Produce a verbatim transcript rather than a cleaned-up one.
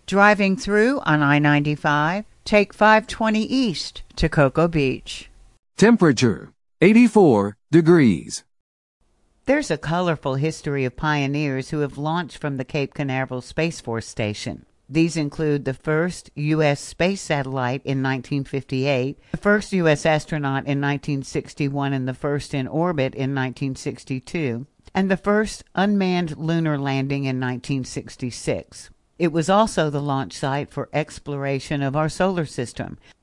Driving through on I ninety-five, take five twenty east to Cocoa Beach. Temperature, eighty-four degrees. There's a colorful history of pioneers who have launched from the Cape Canaveral Space Force Station. These include the first U S space satellite in nineteen fifty-eight, the first U S astronaut in nineteen sixty-one and the first in orbit in nineteen sixty-two, and the first unmanned lunar landing in nineteen sixty-six. It was also the launch site for exploration of our solar system,